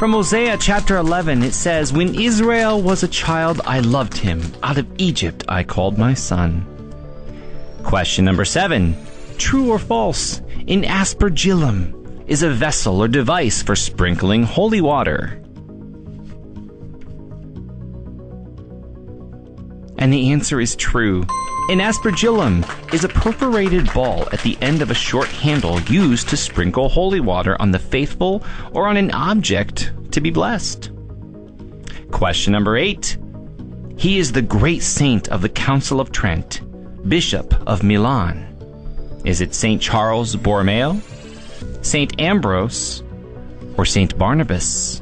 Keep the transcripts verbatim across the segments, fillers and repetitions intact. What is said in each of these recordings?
From Hosea chapter eleven, it says, "When Israel was a child, I loved him. Out of Egypt I called my son." Question number seven. True or false? An aspergillum is a vessel or device for sprinkling holy water. And the answer is true. An aspergillum is a perforated ball at the end of a short handle used to sprinkle holy water on the faithful or on an object to be blessed. Question number eight. He is the great saint of the Council of Trent, Bishop of Milan. Is it Saint Charles Borromeo, Saint Ambrose, or Saint Barnabas?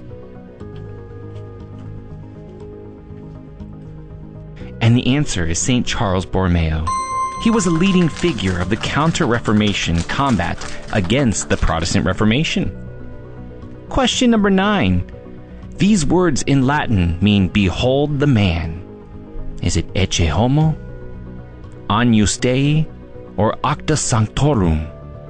And the answer is Saint Charles Borromeo. He was a leading figure of the Counter-Reformation combat against the Protestant Reformation. Question number nine. These words in Latin mean "behold the man." Is it ecce homo, agnus Dei, or acta sanctorum?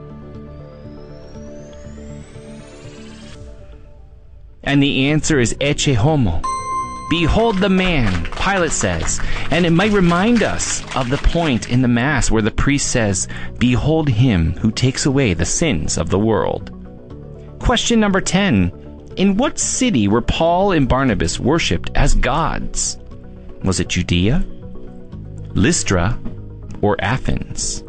And the answer is ecce homo. Behold the man, Pilate says, and it might remind us of the point in the Mass where the priest says, "Behold him who takes away the sins of the world." Question number ten. In what city were Paul and Barnabas worshipped as gods? Was it Judea, Lystra, or Athens?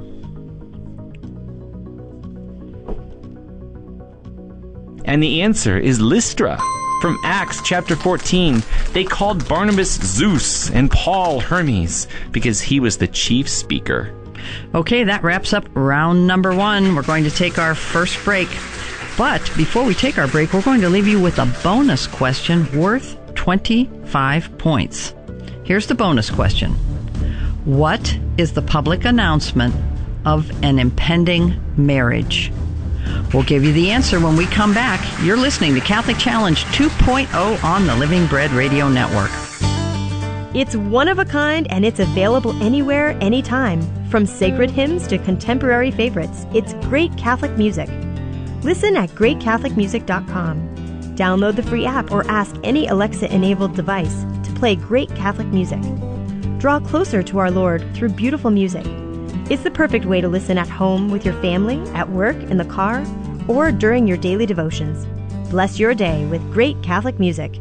And the answer is Lystra. From Acts chapter fourteen, they called Barnabas Zeus and Paul Hermes because he was the chief speaker. Okay, that wraps up round number one. We're going to take our first break. But before we take our break, we're going to leave you with a bonus question worth twenty-five points. Here's the bonus question. What is the public announcement of an impending marriage? We'll give you the answer when we come back. You're listening to Catholic Challenge two point oh on the Living Bread Radio Network. It's one of a kind, and it's available anywhere, anytime. From sacred hymns to contemporary favorites, it's great Catholic music. Listen at great catholic music dot com. Download the free app or ask any Alexa-enabled device to play great Catholic music. Draw closer to our Lord through beautiful music. It's the perfect way to listen at home with your family, at work, in the car, or during your daily devotions. Bless your day with great Catholic music.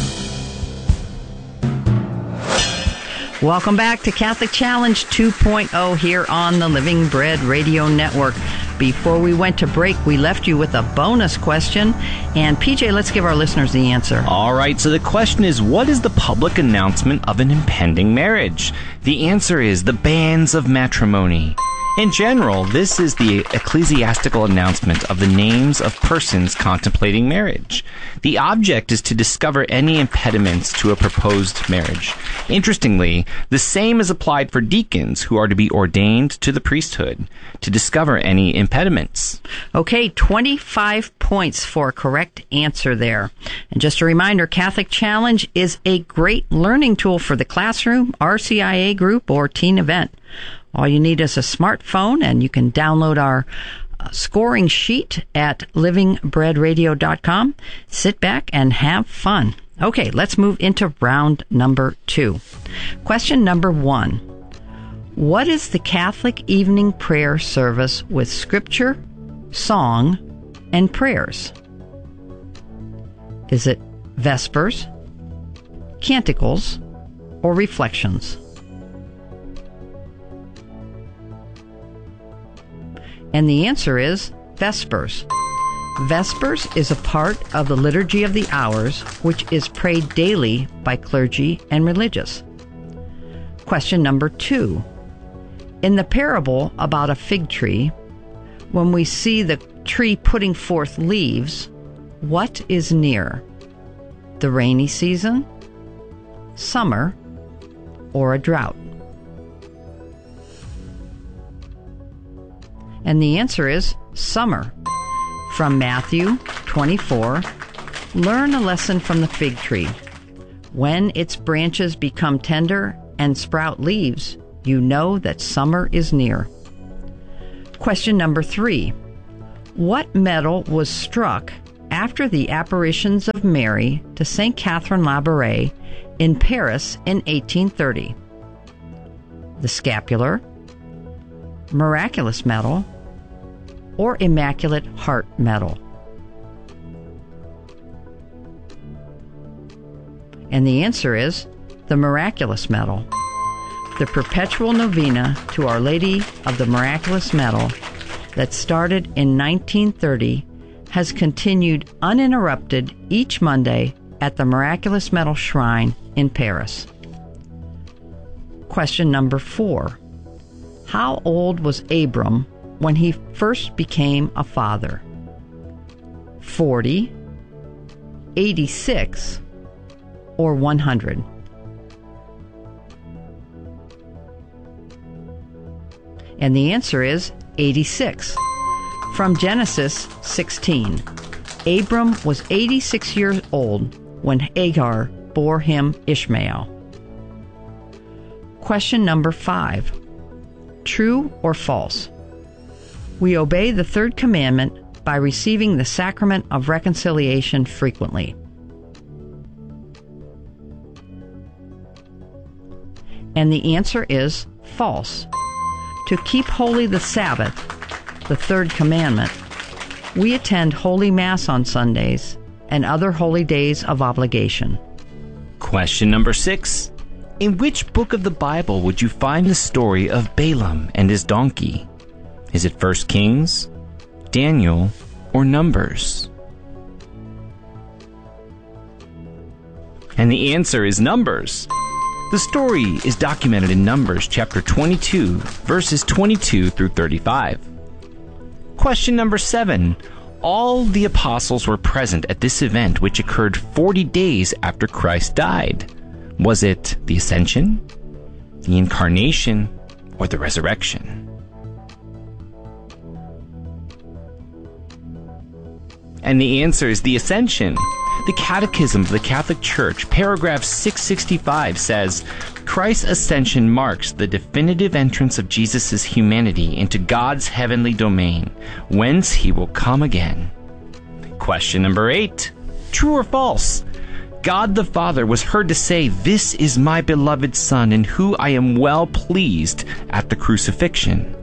Welcome back to Catholic Challenge two point oh here on the Living Bread Radio Network. Before we went to break, we left you with a bonus question. And P J, let's give our listeners the answer. All right, so the question is, what is the public announcement of an impending marriage? The answer is the banns of matrimony. In general, this is the ecclesiastical announcement of the names of persons contemplating marriage. The object is to discover any impediments to a proposed marriage. Interestingly, the same is applied for deacons who are to be ordained to the priesthood, to discover any impediments. Okay, twenty-five points for a correct answer there. And just a reminder, Catholic Challenge is a great learning tool for the classroom, R C I A group, or teen event. All you need is a smartphone, and you can download our uh, scoring sheet at living bread radio dot com. Sit back and have fun. Okay, let's move into round number two. Question number one. What is the Catholic evening prayer service with scripture, song, and prayers? Is it Vespers, Canticles, or Reflections? And the answer is Vespers. Vespers is a part of the Liturgy of the Hours, which is prayed daily by clergy and religious. Question number two. In the parable about a fig tree, when we see the tree putting forth leaves, what is near? The rainy season, summer, or a drought? And the answer is summer. From Matthew twenty-four, learn a lesson from the fig tree. When its branches become tender and sprout leaves, you know that summer is near. Question number three. What metal was struck after the apparitions of Mary to Saint Catherine Labouré in Paris in eighteen thirty? The scapular, miraculous medal, or Immaculate Heart Medal? And the answer is the Miraculous Medal. The perpetual novena to Our Lady of the Miraculous Medal that started in nineteen thirty has continued uninterrupted each Monday at the Miraculous Medal Shrine in Paris. Question number four. How old was Abram when he first became a father? forty, eighty-six, or one hundred? And the answer is eighty-six. From Genesis sixteen, Abram was eighty-six years old when Hagar bore him Ishmael. Question number five. True or false? We obey the third commandment by receiving the sacrament of reconciliation frequently. And the answer is false. To keep holy the Sabbath, the third commandment, we attend Holy Mass on Sundays and other holy days of obligation. Question number six. In which book of the Bible would you find the story of Balaam and his donkey? Is it First Kings, Daniel, or Numbers? And the answer is Numbers. The story is documented in Numbers chapter twenty-two, verses twenty-two through thirty-five. Question number seven. All the apostles were present at this event, which occurred forty days after Christ died. Was it the Ascension, the Incarnation, or the Resurrection? And the answer is the Ascension. The Catechism of the Catholic Church, paragraph six sixty-five, says, Christ's ascension marks the definitive entrance of Jesus' humanity into God's heavenly domain, whence he will come again. Question number eight. True or false? God the Father was heard to say, This is my beloved Son, in whom I am well pleased, at the crucifixion.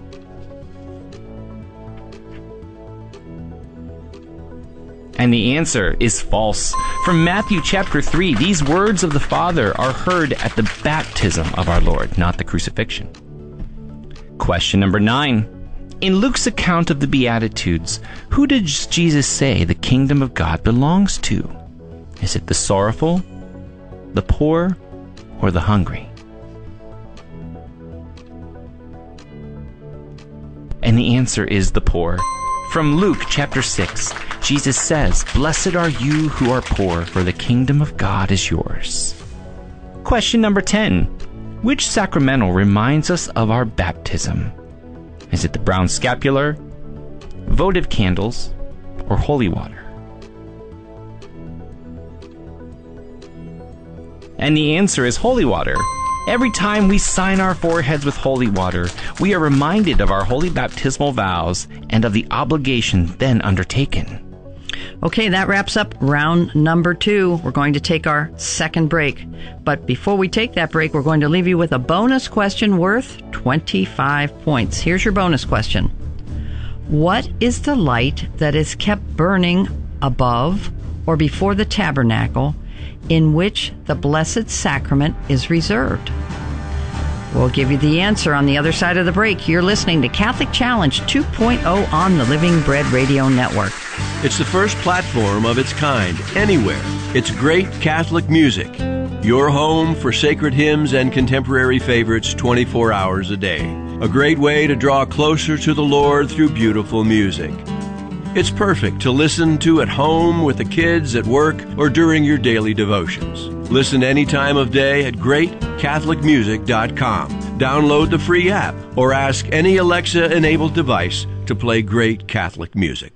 And the answer is false. From Matthew chapter three, these words of the Father are heard at the baptism of our Lord, not the crucifixion. Question number nine. In Luke's account of the Beatitudes, who does Jesus say the kingdom of God belongs to? Is it the sorrowful, the poor, or the hungry? And the answer is the poor. From Luke chapter six, Jesus says, Blessed are you who are poor, for the kingdom of God is yours. Question number ten. Which sacramental reminds us of our baptism? Is it the brown scapular, votive candles, or holy water? And the answer is holy water. Every time we sign our foreheads with holy water, we are reminded of our holy baptismal vows and of the obligation then undertaken. Okay, that wraps up round number two. We're going to take our second break. But before we take that break, we're going to leave you with a bonus question worth twenty-five points. Here's your bonus question. What is the light that is kept burning above or before the tabernacle in which the Blessed Sacrament is reserved? We'll give you the answer on the other side of the break. You're listening to Catholic Challenge two point oh on the Living Bread Radio Network. It's the first platform of its kind anywhere. It's great Catholic music. Your home for sacred hymns and contemporary favorites twenty-four hours a day. A great way to draw closer to the Lord through beautiful music. It's perfect to listen to at home, with the kids, at work, or during your daily devotions. Listen any time of day at great catholic music dot com. Download the free app or ask any Alexa-enabled device to play great Catholic music.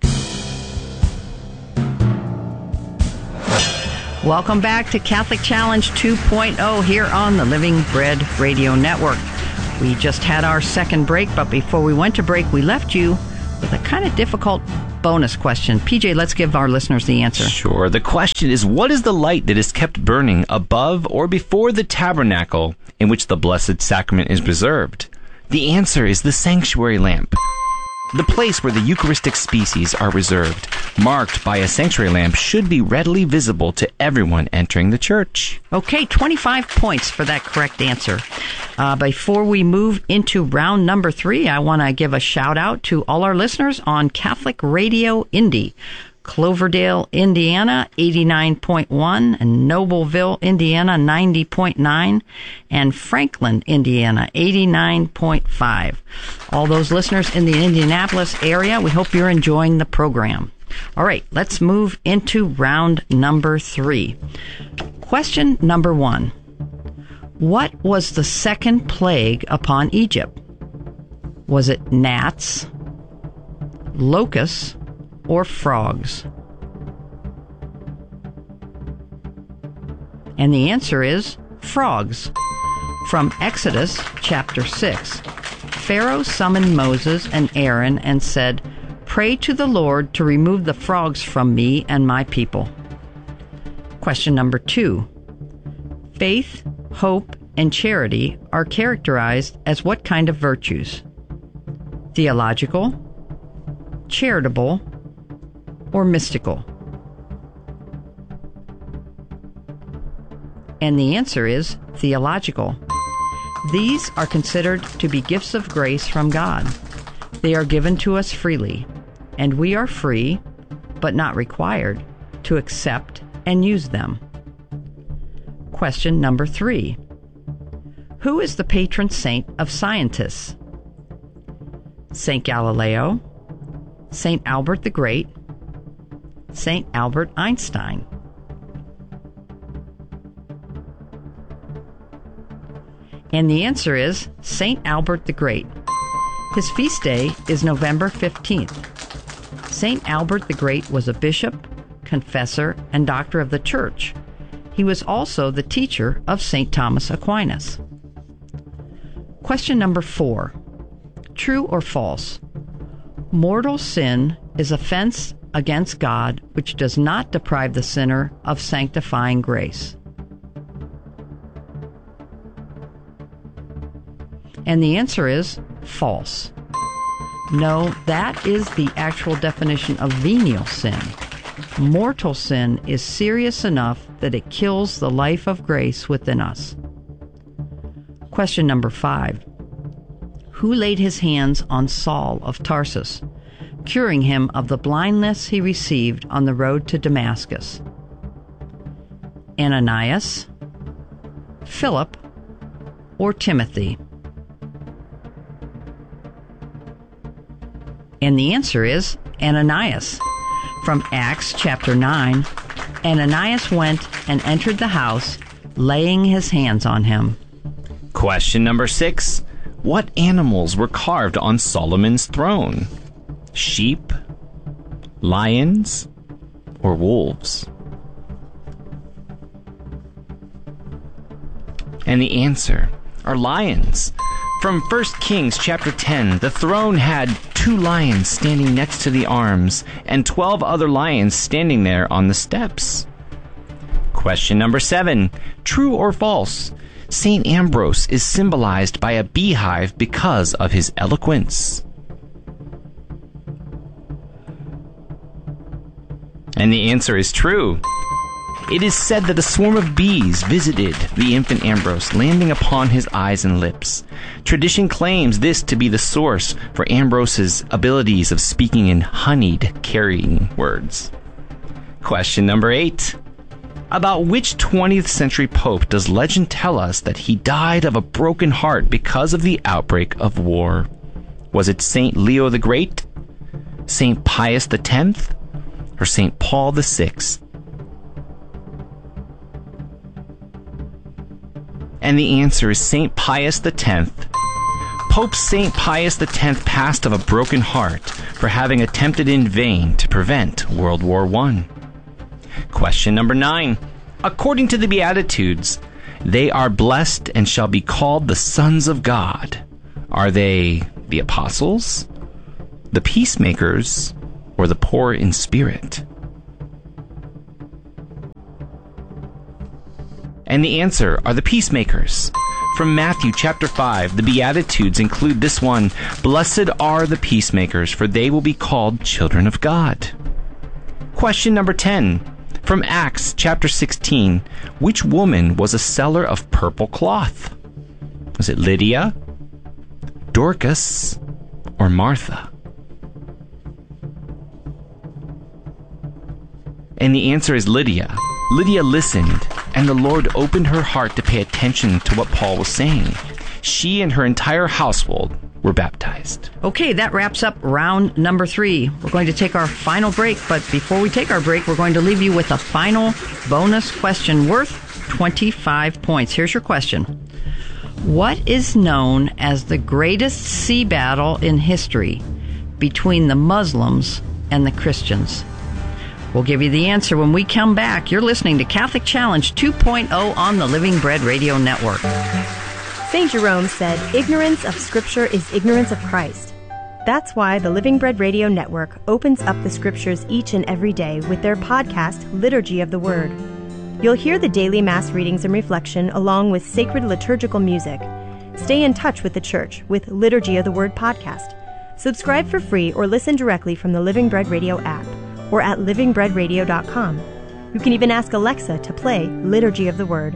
Welcome back to Catholic Challenge two point oh here on the Living Bread Radio Network. We just had our second break, but before we went to break, we left you with a kind of difficult bonus question. P J, let's give our listeners the answer. Sure. The question is, what is the light that is kept burning above or before the tabernacle in which the Blessed Sacrament is preserved? The answer is the sanctuary lamp, the place where the Eucharistic species are reserved, marked by a sanctuary lamp, should be readily visible to everyone entering the church. Okay, twenty-five points for that correct answer. Uh, before we move into round number three, I want to give a shout out to all our listeners on Catholic Radio Indy. Cloverdale, Indiana, eighty-nine point one, and Nobleville, Indiana, ninety point nine, and Franklin, Indiana, eighty-nine point five. All those listeners in the Indianapolis area, we hope you're enjoying the program. All right, let's move into round number three. Question number one. What was the second plague upon Egypt? Was it gnats, locusts, or frogs? And the answer is frogs. From Exodus chapter six, Pharaoh summoned Moses and Aaron and said, "Pray to the Lord to remove the frogs from me and my people." Question number two. Faith, hope, and charity are characterized as what kind of virtues? Theological, charitable, or mystical? And the answer is theological. These are considered to be gifts of grace from God. They are given to us freely, and we are free, but not required, to accept and use them. Question number three. Who is the patron saint of scientists? Saint Galileo, Saint Albert the Great, Saint Albert Einstein. And the answer is Saint Albert the Great. His feast day is November fifteenth. Saint Albert the Great was a bishop, confessor, and doctor of the church. He was also the teacher of Saint Thomas Aquinas. Question number four. True or false? Mortal sin is offense against God which does not deprive the sinner of sanctifying grace. And the answer is false. No, that is the actual definition of venial sin. Mortal sin is serious enough that it kills the life of grace within us. Question number five. Who laid his hands on Saul of Tarsus, curing him of the blindness he received on the road to Damascus? Ananias, Philip, or Timothy? And the answer is Ananias. From Acts chapter nine, Ananias went and entered the house, laying his hands on him. Question number six. What animals were carved on Solomon's throne? Sheep, lions, or wolves? And the answer are lions. From First Kings chapter ten, the throne had two lions standing next to the arms and twelve other lions standing there on the steps. Question number seven. True or false? Saint Ambrose is symbolized by a beehive because of his eloquence. And the answer is true. It is said that a swarm of bees visited the infant Ambrose, landing upon his eyes and lips. Tradition claims this to be the source for Ambrose's abilities of speaking in honeyed, carrying words. Question number eight. About which twentieth century pope does legend tell us that he died of a broken heart because of the outbreak of war? Was it Saint Leo the Great, Saint Pius the Tenth, or Saint Paul the Sixth? And the answer is Saint Pius the Tenth. Pope Saint Pius the Tenth passed of a broken heart for having attempted in vain to prevent World War One. Question number nine. According to the Beatitudes, they are blessed and shall be called the sons of God. Are they the apostles, the peacemakers, or or the poor in spirit? And the answer are the peacemakers. From Matthew chapter five, the Beatitudes include this one: Blessed are the peacemakers, for they will be called children of God. Question number ten. From Acts chapter sixteen, which woman was a seller of purple cloth? Was it Lydia, Dorcas, or Martha? And the answer is Lydia. Lydia listened, and the Lord opened her heart to pay attention to what Paul was saying. She and her entire household were baptized. Okay, that wraps up round number three. We're going to take our final break, but before we take our break, we're going to leave you with a final bonus question worth twenty-five points. Here's your question. What is known as the greatest sea battle in history between the Muslims and the Christians? We'll give you the answer when we come back. You're listening to Catholic Challenge two point oh on the Living Bread Radio Network. Saint Jerome said, "Ignorance of Scripture is ignorance of Christ." That's why the Living Bread Radio Network opens up the Scriptures each and every day with their podcast, Liturgy of the Word. You'll hear the daily Mass readings and reflection along with sacred liturgical music. Stay in touch with the Church with Liturgy of the Word podcast. Subscribe for free or listen directly from the Living Bread Radio app or at living bread radio dot com. You can even ask Alexa to play Liturgy of the Word.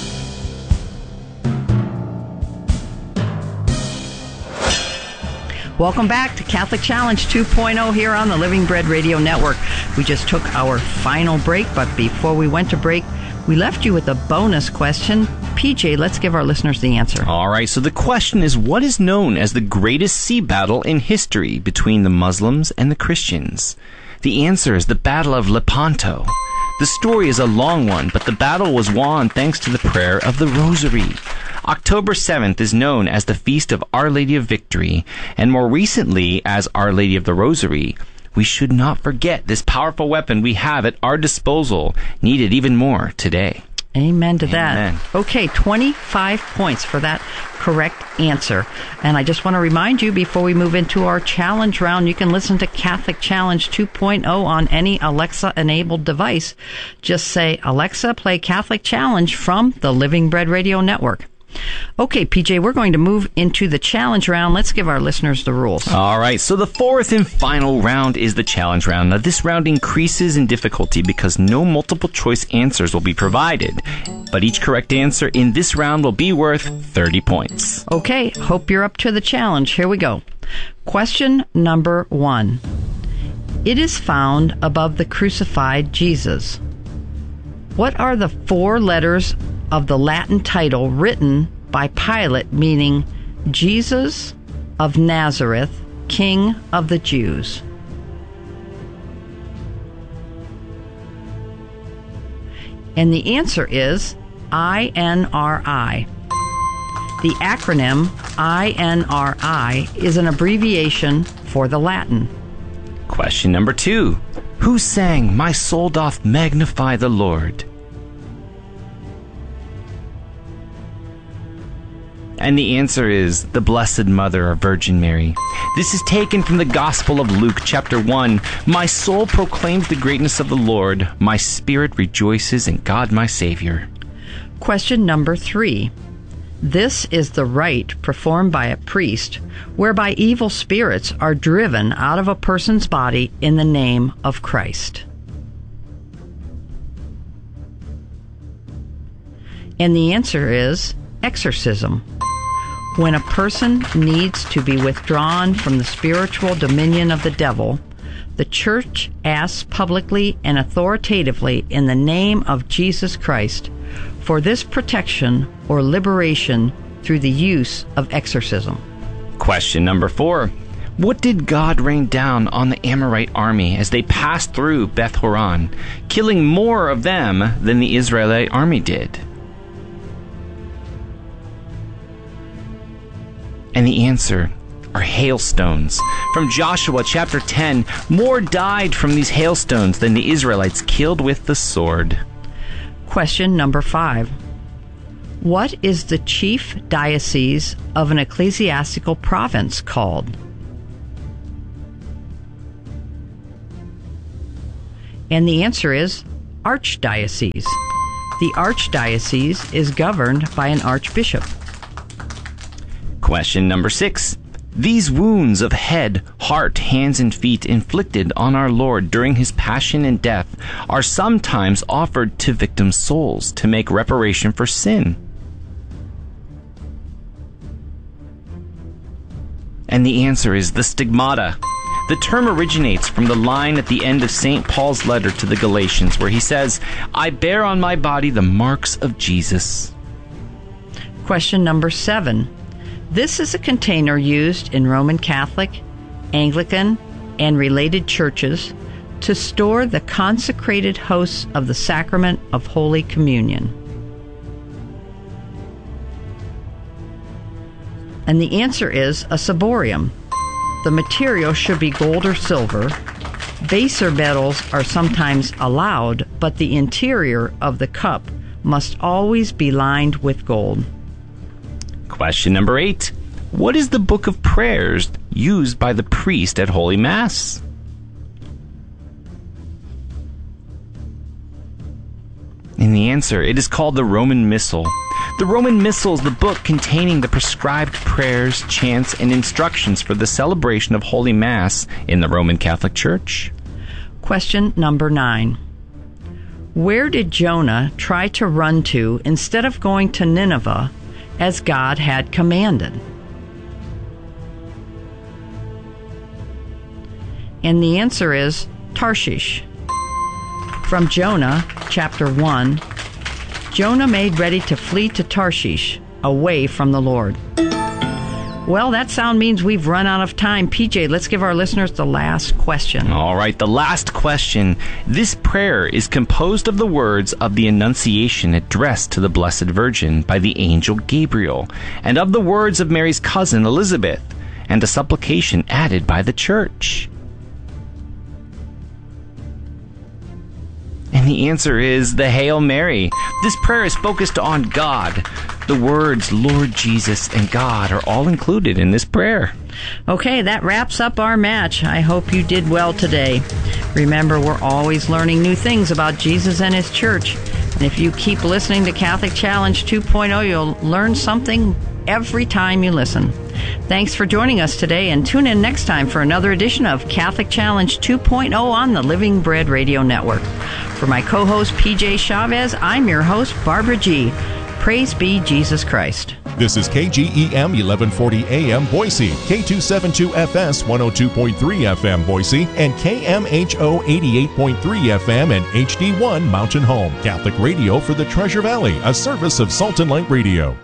Welcome back to Catholic Challenge two point oh here on the Living Bread Radio Network. We just took our final break, but before we went to break, we left you with a bonus question. P J, let's give our listeners the answer. All right, so the question is, what is known as the greatest sea battle in history between the Muslims and the Christians? The answer is the Battle of Lepanto. The story is a long one, but the battle was won thanks to the prayer of the Rosary. October seventh is known as the Feast of Our Lady of Victory, and more recently as Our Lady of the Rosary. We should not forget this powerful weapon we have at our disposal, needed even more today. Amen to Amen. that. Okay, twenty-five points for that correct answer. And I just want to remind you, before we move into our challenge round, you can listen to Catholic Challenge two point oh on any Alexa-enabled device. Just say, Alexa, play Catholic Challenge from the Living Bread Radio Network. Okay, P J, we're going to move into the challenge round. Let's give our listeners the rules. All right, so the fourth and final round is the challenge round. Now, this round increases in difficulty because no multiple choice answers will be provided. But each correct answer in this round will be worth thirty points. Okay, hope you're up to the challenge. Here we go. Question number one. It is found above the crucified Jesus. What are the four letters of the Latin title written by Pilate, meaning Jesus of Nazareth, King of the Jews? And the answer is I N R I. The acronym I N R I is an abbreviation for the Latin. Question number two. Who sang, "My soul doth magnify the Lord"? And the answer is the Blessed Mother, or Virgin Mary. This is taken from the Gospel of Luke, chapter one. My soul proclaims the greatness of the Lord. My spirit rejoices in God my Savior. Question number three. This is the rite performed by a priest whereby evil spirits are driven out of a person's body in the name of Christ. And the answer is exorcism. When a person needs to be withdrawn from the spiritual dominion of the devil, the Church asks publicly and authoritatively in the name of Jesus Christ for this protection or liberation through the use of exorcism. Question number four. What did God rain down on the Amorite army as they passed through Beth Horon, killing more of them than the Israelite army did? And the answer are hailstones. From Joshua chapter ten, more died from these hailstones than the Israelites killed with the sword. Question number five. What is the chief diocese of an ecclesiastical province called? And the answer is archdiocese. The archdiocese is governed by an archbishop. Question number six. These wounds of head, heart, hands, and feet inflicted on our Lord during his passion and death are sometimes offered to victims' souls to make reparation for sin. And the answer is the stigmata. The term originates from the line at the end of Saint Paul's letter to the Galatians where he says, I bear on my body the marks of Jesus. Question number seven. This is a container used in Roman Catholic, Anglican, and related churches to store the consecrated hosts of the sacrament of Holy Communion. And the answer is a ciborium. The material should be gold or silver. Baser metals are sometimes allowed, but the interior of the cup must always be lined with gold. Question number eight. What is the book of prayers used by the priest at Holy Mass? And the answer, it is called the Roman Missal. The Roman Missal is the book containing the prescribed prayers, chants, and instructions for the celebration of Holy Mass in the Roman Catholic Church. Question number nine. Where did Jonah try to run to instead of going to Nineveh as God had commanded? And the answer is Tarshish. From Jonah, chapter one, Jonah made ready to flee to Tarshish, away from the Lord. Well, that sound means we've run out of time. P J, let's give our listeners the last question. All right, the last question. This prayer is composed of the words of the Annunciation addressed to the Blessed Virgin by the angel Gabriel, and of the words of Mary's cousin Elizabeth, and a supplication added by the Church. And the answer is the Hail Mary. This prayer is focused on God. The words Lord Jesus and God are all included in this prayer. Okay, that wraps up our match. I hope you did well today. Remember, we're always learning new things about Jesus and his church. And if you keep listening to Catholic Challenge two point oh, you'll learn something every time you listen. Thanks for joining us today, and tune in next time for another edition of Catholic Challenge two point oh on the Living Bread Radio Network. For my co-host P J Chavez, I'm your host Barbara G. Praise be Jesus Christ. This is K G E M eleven forty A M Boise, K two seventy-two F S one oh two point three F M Boise, and K M H O eighty-eight point three F M and H D one Mountain Home. Catholic radio for the Treasure Valley, a service of Salt and Light Radio.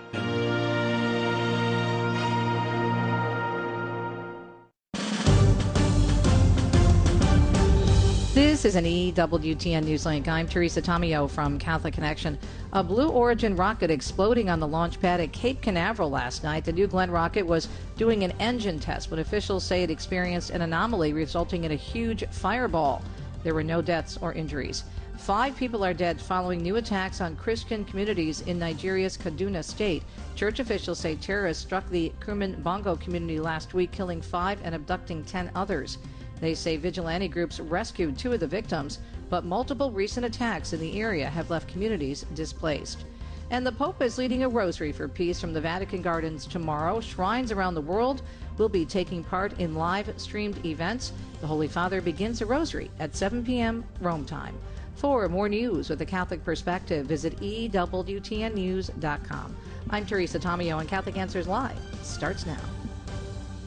This is an E W T N Newslink. I'm Teresa Tomeo from Catholic Connection. A Blue Origin rocket exploding on the launch pad at Cape Canaveral last night. The New Glenn rocket was doing an engine test when officials say it experienced an anomaly resulting in a huge fireball. There were no deaths or injuries. Five people are dead following new attacks on Christian communities in Nigeria's Kaduna state. Church officials say terrorists struck the Kurman Bongo community last week, killing five and abducting ten others. They say vigilante groups rescued two of the victims, but multiple recent attacks in the area have left communities displaced. And the Pope is leading a rosary for peace from the Vatican Gardens tomorrow. Shrines around the world will be taking part in live-streamed events. The Holy Father begins a rosary at seven p.m. Rome time. For more news with a Catholic perspective, visit E W T N news dot com. I'm Teresa Tomeo, and Catholic Answers Live starts now.